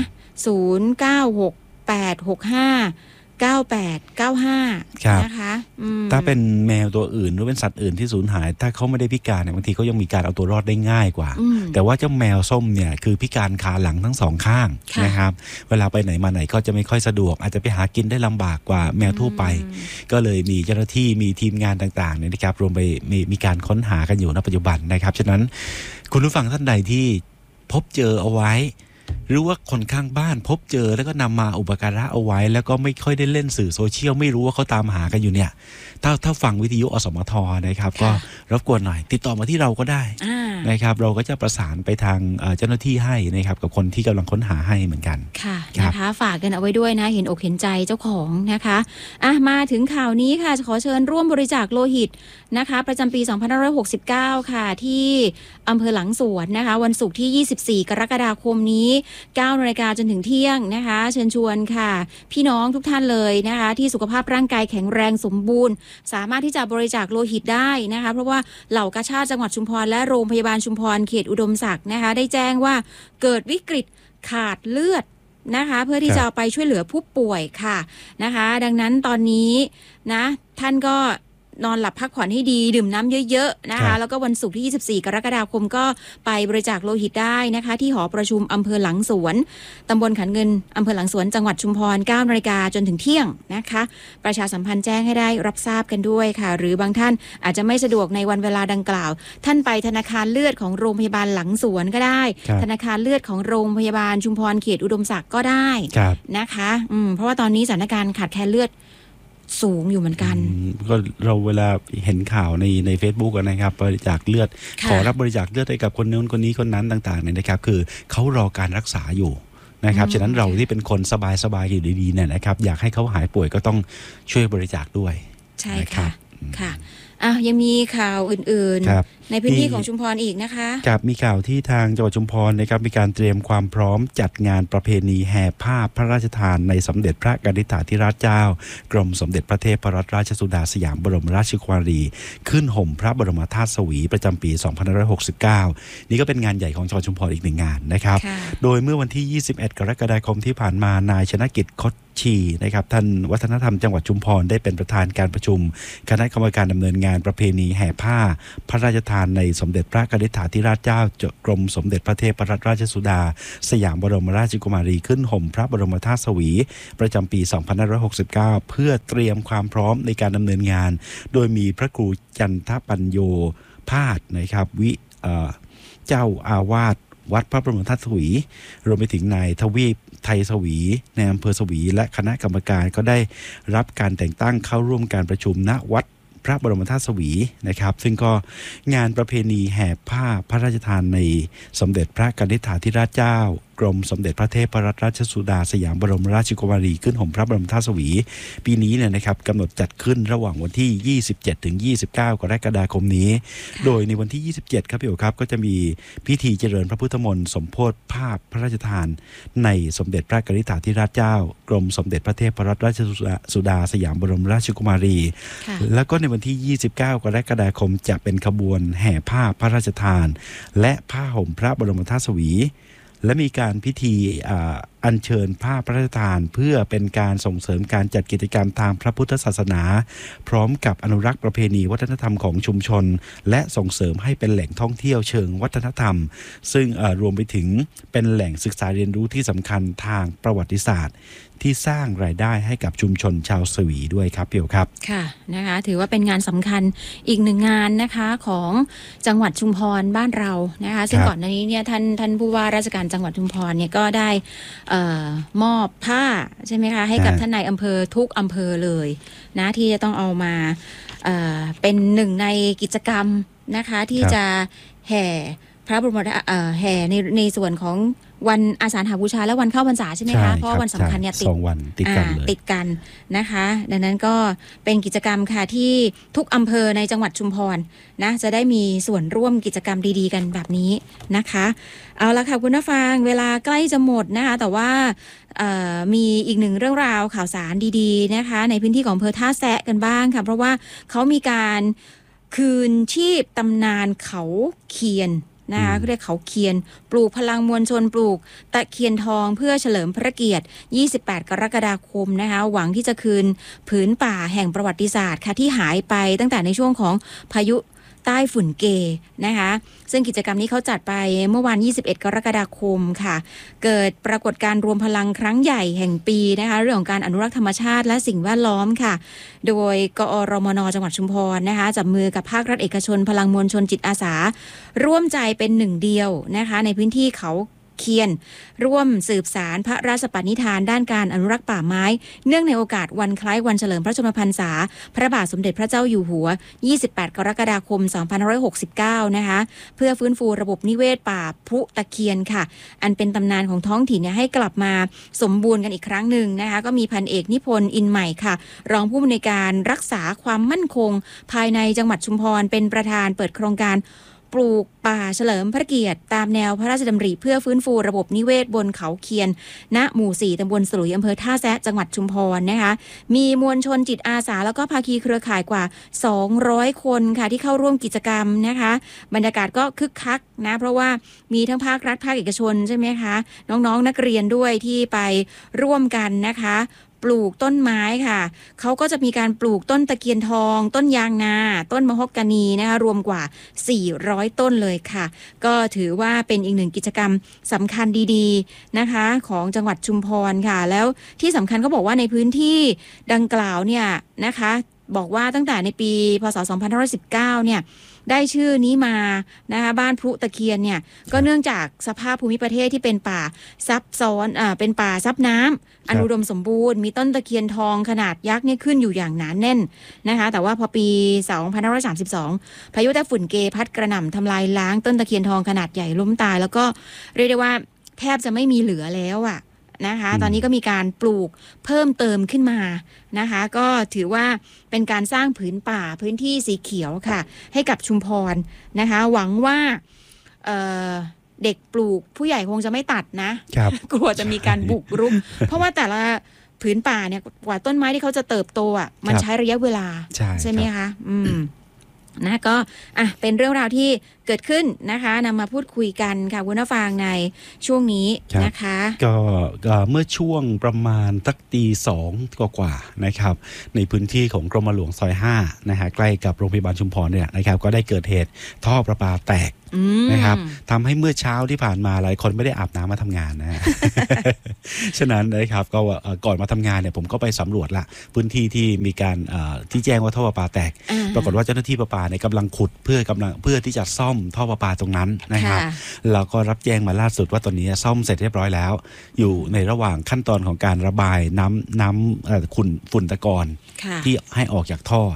0968659895นะคะถ้าเป็นแมวตัวอื่นหรือเป็นสัตว์อื่นที่สูญหายถ้าเขาไม่ได้พิการเนี่ยบางทีเขายังมีการเอาตัวรอดได้ง่ายกว่าแต่ว่าเจ้าแมวส้มเนี่ยคือพิการขาหลังทั้งสองข้างนะครับเวลาไปไหนมาไหนก็จะไม่ค่อยสะดวกอาจจะไปหากินได้ลำบากกว่าแมวทั่วไปก็เลยมีเจ้าหน้าที่มีทีมงานต่างๆเนี่ยนะครับรวมไปมีการค้นหากันอยู่ณปัจจุบันนะครับฉะนั้นคุณผู้ฟังท่านใดที่พบเจอเอาไว้หรือว่าคนข้างบ้านพบเจอแล้วก็นำมาอุปการะเอาไว้แล้วก็ไม่ค่อยได้เล่นสื่อโซเชียลไม่รู้ว่าเขาตามหากันอยู่เนี่ยถ้าฟังวิทยุอสมทนะครับก็รบกวนหน่อยติดต่อมาที่เราก็ได้นะครับเราก็จะประสานไปทางเจ้าหน้าที่ให้นะครับกับคนที่กำลังค้นหาให้เหมือนกันค่ะนะคะฝากกันเอาไว้ด้วยนะเห็นอกเห็นใจเจ้าของนะคะมาถึงข่าวนี้ค่ะขอเชิญร่วมบริจาคโลหิตนะคะประจำปี2569ค่ะที่อำเภอหลังสวนนะคะวันศุกร์ที่24กรกฎาคมนี้9 นาฬิกาจนถึงเที่ยงนะคะเชิญชวนค่ะพี่น้องทุกท่านเลยนะคะที่สุขภาพร่างกายแข็งแรงสมบูรณ์สามารถที่จะบริจาคโลหิตได้นะคะเพราะว่าเหล่ากาชาดจังหวัดชุมพรและโรงพยาบาลชุมพรเขตอุดมศักดิ์นะคะได้แจ้งว่าเกิดวิกฤตขาดเลือดนะคะเพื่อที่จะไปช่วยเหลือผู้ป่วยค่ะนะคะดังนั้นตอนนี้นะท่านก็นอนหลับพักผ่อนให้ดีดื่มน้ำเยอะๆนะคะแล้วก็วันศุกร์ที่24กรกฎาคมก็ไปบริจาคโลหิตได้นะคะที่หอประชุมอำเภอหลังสวนตำบลขันเงินอำเภอหลังสวนจังหวัดชุมพร9 นาฬิกาจนถึงเที่ยงนะคะประชาสัมพันธ์แจ้งให้ได้รับทราบกันด้วยค่ะหรือบางท่านอาจจะไม่สะดวกในวันเวลาดังกล่าวท่านไปธนาคารเลือดของโรงพยาบาลหลังสวนก็ได้ธนาคารเลือดของโรงพยาบาลชุมพรเขตอุดมศักดิ์ก็ได้นะคะเพราะว่าตอนนี้สถานการณ์ขาดแคลนเลือดสูงอยู่เหมือนกันก็เราเวลาเห็นข่าวใน Facebook นะครับบริจาคเลือดขอรับบริจาคเลือดให้กับคนนู้นคนนี้คนนั้นต่างๆเนี่ยนะครับคือเขารอการรักษาอยู่นะครับฉะนั้นเราที่เป็นคนสบายๆอยู่ดีๆเนี่ยนะครับอยากให้เขาหายป่วยก็ต้องช่วยบริจาคด้วยใช่ค่ะค่ะยังมีข่าวอื่นๆในพื้นที่ของชุมพรอีกนะคะครับมีข่าวที่ทางจังหวัดชุมพรนะครับมีการเตรียมความพร้อมจัดงานประเพณีแห่ผ้าพระราชทานในสมเด็จพระกนิษฐาธิราชเจ้ากรมสมเด็จพระเทพรัตนราชสุดาสยามบรมราชกุมารีขึ้นห่มพระบรมธาตุสวีประจำปี 2569 นี่ก็เป็นงานใหญ่ของจังหวัดชุมพรอีกหนึ่งงานนะครับโดยเมื่อวันที่ 21 กรกฎาคมที่ผ่านมานายชนกิจคดชีนะครับท่านวัฒนธรรมจังหวัดชุมพรได้เป็นประธานการประชุมคณะกรรมการดำเนินงานประเพณีแห่ผ้าพระราชทานในสมเด็จพระกนิษฐาธิราชเจ้ากรมสมเด็จพระเทพรัตนราชสุดาสยามบรมราชกุมารีขึ้นห่มพระบรมธาตุสวีประจำปี 2569 เพื่อเตรียมความพร้อมในการดำเนินงานโดยมีพระครูจันทปัญโยภาสนะครับเจ้าอาวาสวัดพระบรมธาตุสวีรวมไปถึงนายทวีปไทยสวีในอำเภอสวีและคณะกรรมการก็ได้รับการแต่งตั้งเข้าร่วมการประชุมณวัดพระบรมธาตุสวีนะครับซึ่งก็งานประเพณีแห่ผ้าพระราชทานในสมเด็จพระกนิษฐาธิราชเจ้ากรมสมเด็จพระเทพรัตนราชสุดาสยามบรมราชกุมารีขึ้นห่มพระบรมธาตุสวีปีนี้เนี่ยนะครับกำหนดจัดขึ้นระหว่างวันที่ 27 ถึง 29 กรกฎาคมนี้โดยในวันที่ 27 ครับพี่โอครับก็จะมีพิธีเจริญพระพุทธมนต์สมโภชภาพพระราชทานในสมเด็จพระกนิษฐาธิราชเจ้ากรมสมเด็จพระเทพรัตนราชสุดาสยามบรมราชกุมารีแล้วก็ในวันที่ 29 กรกฎาคมจะเป็นขบวนแห่ผ้าพระราชทานและผ้าห่มพระบรมธาตุสวีและมีการพิธีอัญเชิญผ้าพระราชทานเพื่อเป็นการส่งเสริมการจัดกิจกรรมทางพระพุทธศาสนาพร้อมกับอนุรักษ์ประเพณีวัฒนธรรมของชุมชนและส่งเสริมให้เป็นแหล่งท่องเที่ยวเชิงวัฒนธรรมซึ่งรวมไปถึงเป็นแหล่งศึกษาเรียนรู้ที่สำคัญทางประวัติศาสตร์ที่สร้างรายได้ให้กับชุมชนชาวสวีด้วยครับพี่โอครับค่ะนะคะถือว่าเป็นงานสำคัญอีกหนึ่งงานนะคะของจังหวัดชุมพรบ้านเรานะคะซึ่งก่อนหน้านี้เนี่ยท่านผู้ว่าราชการจังหวัดชุมพรเนี่ยก็ได้มอบผ้าใช่ไหมคะให้กับท่านนายอำเภอทุกอำเภอเลยนะที่จะต้องเอามาเป็นหนึ่งในกิจกรรมนะคะที่จะแห่พระบรมแห่ในส่วนของวันอาสาฬหบูชาและวันเข้าพรรษาใช่ไหมคะเพราะวันสำคัญเนี่ย 2 วันติดกันนะคะดังนั้นก็เป็นกิจกรรมค่ะที่ทุกอำเภอในจังหวัดชุมพรนะจะได้มีส่วนร่วมกิจกรรมดีๆกันแบบนี้นะคะเอาละค่ะคุณผู้ฟังเวลาใกล้จะหมดนะคะแต่ว่ามีอีกหนึ่งเรื่องราวข่าวสารดีๆนะคะในพื้นที่ของอำเภอท่าแซะกันบ้างค่ะเพราะว่าเขามีการคืนชีพตำนานเขาเคียนนะคะเรียกเขาเคียนปลูกพลังมวลชนปลูกตะเคียนทองเพื่อเฉลิมพระเกียรติ28 กรกฎาคมนะคะหวังที่จะคืนผืนป่าแห่งประวัติศาสตร์ค่ะที่หายไปตั้งแต่ในช่วงของพายุใต้ฝุ่นเกนะคะซึ่งกิจกรรมนี้เขาจัดไปเมื่อวาน21 กรกฎาคมค่ะเกิดปรากฏการณ์รวมพลังครั้งใหญ่แห่งปีนะคะเรื่องของการอนุรักษ์ธรรมชาติและสิ่งแวดล้อมค่ะโดยกอรมน.จังหวัดชุมพรนะคะจับมือกับภาครัฐเอกชนพลังมวลชนจิตอาสาร่วมใจเป็นหนึ่งเดียวนะคะในพื้นที่เขาเคียนร่วมสืบสารพระราชปณิธานด้านการอนุรักษ์ป่าไม้เนื่องในโอกาสวันคล้ายวันเฉลิมพระชนมพรรษาพระบาทสมเด็จพระเจ้าอยู่หัว28 กรกฎาคม 2569นะคะเพื่อฟื้นฟูระบบนิเวศป่าพรุตะเคียนค่ะอันเป็นตำนานของท้องถิ่นให้กลับมาสมบูรณ์กันอีกครั้งหนึ่งนะคะก็มีพันเอกนิพนธ์อินใหม่ค่ะรองผู้อำนวยการรักษาความมั่นคงภายในจังหวัดชุมพรเป็นประธานเปิดโครงการปลูกป่าเฉลิมพระเกียรติตามแนวพระราชดำริเพื่อฟื้นฟูระบบนิเวศบนเขาเคียนณหมู่ 4 ตำบลสลุยอำเภอท่าแซะจังหวัดชุมพรนะคะมีมวลชนจิตอาสาแล้วก็ภาคีเครือข่ายกว่า200 คนค่ะที่เข้าร่วมกิจกรรมนะคะบรรยากาศก็คึกคักนะเพราะว่ามีทั้งภาครัฐภาคเอกชนใช่ไหมคะน้องๆนักเรียนด้วยที่ไปร่วมกันนะคะปลูกต้นไม้ค่ะเขาก็จะมีการปลูกต้นตะเคียนทองต้นยางนาต้นมะฮอกกานีนะคะรวมกว่า400ต้นเลยค่ะก็ถือว่าเป็นอีกหนึ่งกิจกรรมสำคัญดีๆนะคะของจังหวัดชุมพรค่ะแล้วที่สำคัญเขาบอกว่าในพื้นที่ดังกล่าวเนี่ยนะคะบอกว่าตั้งแต่ในปีพ.ศ. 2519เนี่ยได้ชื่อนี้มานะคะบ้านพรุตะเคียนเนี่ยก็เนื่องจากสภาพภูมิประเทศที่เป็นป่าซับซ้อนเป็นป่าซับน้ำอุดมสมบูรณ์มีต้นตะเคียนทองขนาดยักษ์เนี่ยขึ้นอยู่อย่างหนาแน่นนะคะแต่ว่าพอปี 2532 พายุใต้ฝุ่นเกพัดกระหน่ำทำลายล้างต้นตะเคียนทองขนาดใหญ่ล้มตายแล้วก็เรียกได้ว่าแทบจะไม่มีเหลือแล้วอ่ะนะคะตอนนี้ก็มีการปลูกเพิ่มเติมขึ้นมานะคะก็ถือว่าเป็นการสร้างผืนป่าพื้นที่สีเขียวค่ะให้กับชุมพรนะคะหวังว่าเด็กปลูกผู้ใหญ่คงจะไม่ตัดนะกลัวจะมีการบุกรุก เพราะว่าแต่ละผืนป่าเนี่ยกว่าต้นไม้ที่เขาจะเติบโตอ่ะมันใช้ระยะเวลาใช่ไหมคะนะก็เป็นเรื่องราวที่เกิดขึ้นนะคะนำมาพูดคุยกันค่ะคุณผู้ฟังในช่วงนี้นะคะก็เมื่อช่วงประมาณสักตี 2กว่าๆนะครับในพื้นที่ของกรมหลวงซอย5นะฮะใกล้กับโรงพยาบาลชุมพรเนี่ยนะครับก็ได้เกิดเหตุท่อประปาแตกนะครับทำให้เมื่อเช้าที่ผ่านมาหลายคนไม่ได้อาบน้ำมาทำงานนะฮะ ฉะนั้นนะครับก็ก่อนมาทำงานเนี่ยผมก็ไปสำรวจละพื้นที่ที่มีการที่แจ้งว่าท่อประปาแตกปรากฏว่าเจ้าหน้าที่ประปาเนี่ยกำลังขุดเพื่อที่จะซ่อมท่อประปาตรงนั้นนะครับเราก็รับแจ้งมาล่าสุดว่าตอนนี้ซ่อมเสร็จเรียบร้อยแล้วอยู่ในระหว่างขั้นตอนของการระบายน้ำฝุ่นตะกอนที่ให้ออกจากท่อ